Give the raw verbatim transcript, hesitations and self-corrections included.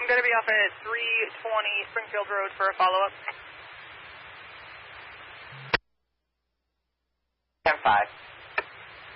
going to be off at three twenty Springfield Road for a follow-up. ten five.